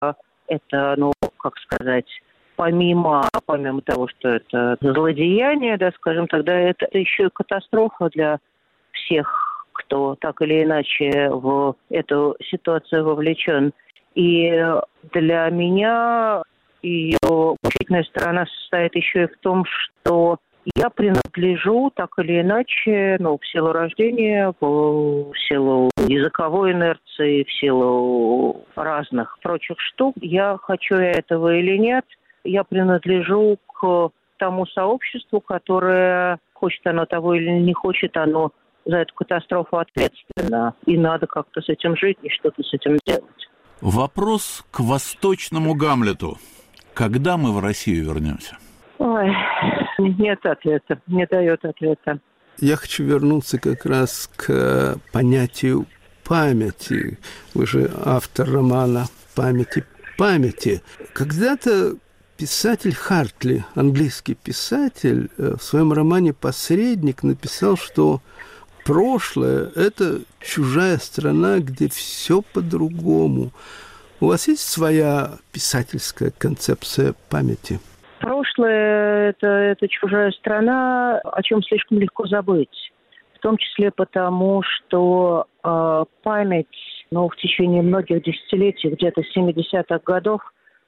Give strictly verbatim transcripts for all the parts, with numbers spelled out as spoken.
это, ну, как сказать, помимо, помимо того, что это злодеяние, да, скажем, тогда это еще и катастрофа для всех, кто так или иначе в эту ситуацию вовлечен. И для меня ее мучительная сторона состоит еще и в том, что я принадлежу так или иначе, ну, в силу рождения, в силу языковой инерции, в силу разных прочих штук. Я хочу я этого или нет, я принадлежу к тому сообществу, которое, хочет оно того или не хочет, оно за эту катастрофу ответственно. И надо как-то с этим жить и что-то с этим делать. Вопрос к восточному Гамлету. Когда мы в Россию вернемся? Ой, нет ответа, не дает ответа. Я хочу вернуться как раз к понятию памяти. Вы же автор романа «Памяти памяти». Когда-то писатель Хартли, английский писатель, в своем романе «Посредник» написал, что прошлое – это чужая страна, где все по-другому. У вас есть своя писательская концепция памяти? Прошлое это, – это чужая страна, о чем слишком легко забыть. В том числе потому, что э, память, ну, в течение многих десятилетий, где-то семидесятых годов,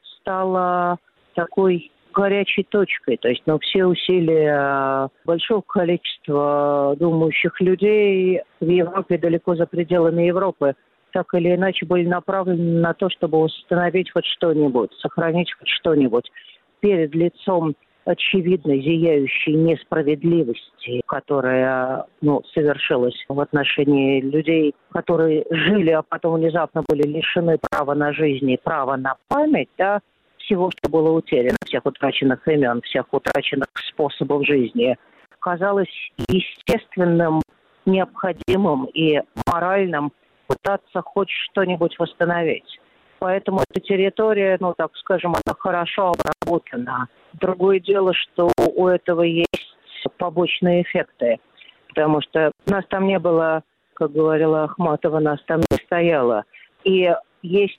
стала такой горячей точкой. То есть, ну, все усилия большого количества думающих людей в Европе, далеко за пределами Европы, так или иначе были направлены на то, чтобы установить хоть что-нибудь, сохранить хоть что-нибудь перед лицом очевидной, зияющей несправедливости, которая, ну, совершилась в отношении людей, которые жили, а потом внезапно были лишены права на жизнь и права на память, да, всего, что было утеряно, всех утраченных имен, всех утраченных способов жизни, казалось естественным, необходимым и моральным пытаться хоть что-нибудь восстановить. Поэтому эта территория, ну, так скажем, она хорошо обработана. Другое дело, что у этого есть побочные эффекты, потому что нас там не было, как говорила Ахматова, нас там не стояло. И есть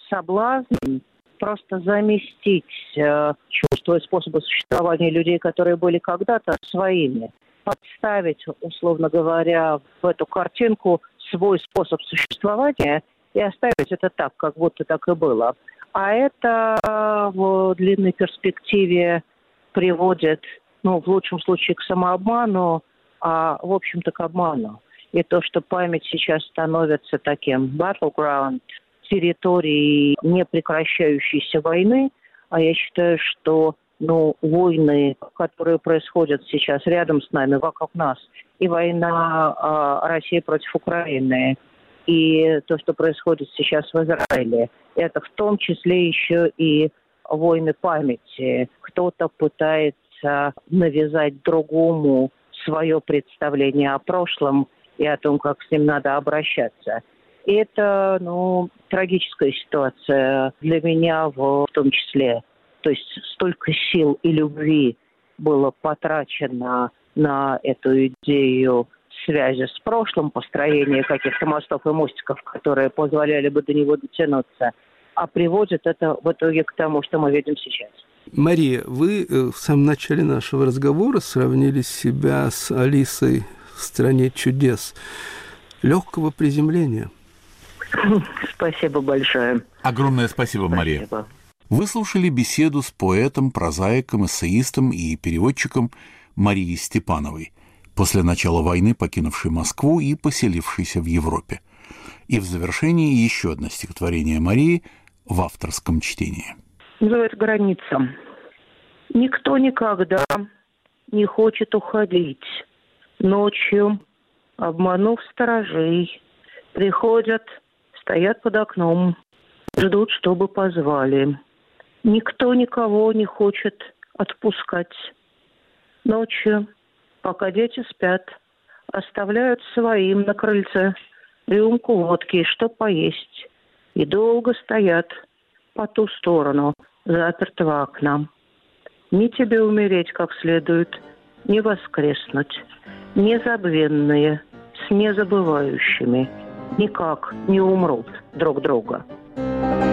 соблазн просто заместить э, чувства и способы существования людей, которые были когда-то, своими. Подставить, условно говоря, в эту картинку свой способ существования и оставить это так, как будто так и было. А это в длинной перспективе приводит, ну, в лучшем случае к самообману, а в общем-то к обману. И то, что память сейчас становится таким battleground, территорией непрекращающейся войны, а я считаю, что, ну, войны, которые происходят сейчас рядом с нами, вокруг нас, и война э, России против Украины, и то, что происходит сейчас в Израиле, это в том числе еще и войны памяти. Кто-то пытается навязать другому свое представление о прошлом и о том, как с ним надо обращаться. И это, ну, трагическая ситуация для меня в, в том числе. То есть столько сил и любви было потрачено на эту идею связи с прошлым, построения каких-то мостов и мостиков, которые позволяли бы до него дотянуться, а приводит это в итоге к тому, что мы видим сейчас. Мария, вы в самом начале нашего разговора сравнили себя с Алисой в «Стране чудес». Легкого приземления. Спасибо большое. Огромное спасибо, спасибо, Мария. Вы слушали беседу с поэтом, прозаиком, эссеистом и переводчиком Марией Степановой, после начала войны покинувшей Москву и поселившейся в Европе. И в завершении еще одно стихотворение Марии в авторском чтении. Называется «Граница». Никто никогда не хочет уходить. Ночью, обманув сторожей, приходят, стоят под окном, ждут, чтобы позвали. Никто никого не хочет отпускать. Ночью, пока дети спят, оставляют своим на крыльце рюмку водки и что поесть. И долго стоят по ту сторону запертого окна. Ни тебе умереть как следует, ни воскреснуть. Незабвенные, с незабывающими, никак не умрут друг друга.